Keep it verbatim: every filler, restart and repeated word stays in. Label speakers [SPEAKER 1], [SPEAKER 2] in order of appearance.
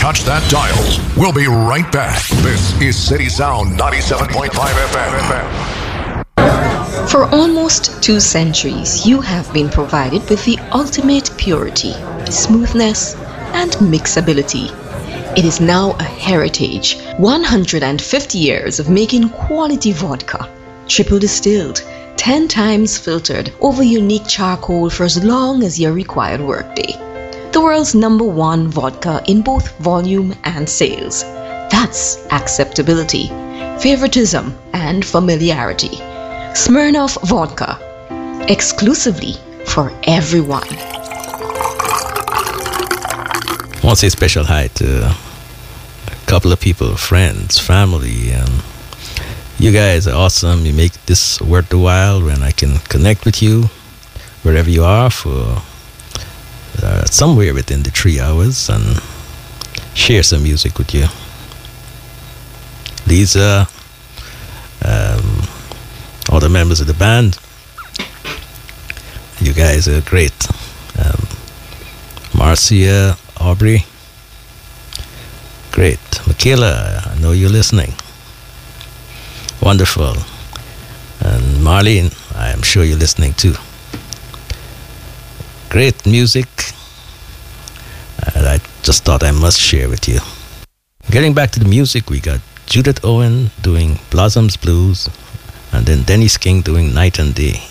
[SPEAKER 1] touch that dial. We'll be right back. This is City Sound ninety-seven point five F M.
[SPEAKER 2] For almost two centuries, you have been provided with the ultimate purity, smoothness, and mixability. It is now a heritage. one hundred fifty years of making quality vodka, triple distilled, ten times filtered over unique charcoal for as long as your required workday. The world's number one vodka in both volume and sales. That's acceptability, favoritism, and familiarity. Smirnoff Vodka, exclusively for everyone.
[SPEAKER 3] I want to say special hi to a couple of people, friends, family, and you guys are awesome. You make this worth the while when I can connect with you wherever you are for uh, somewhere within the three hours and share some music with you. Lisa, um, all the members of the band, you guys are great. Um, Marcia, Aubrey, great. Michaela, I know you're listening. Wonderful. And Marlene, I am sure you're listening too. Great music. And I just thought I must share with you. Getting back to the music, we got Judith Owen doing Blossoms Blues, and then Dennis King doing Night and Day.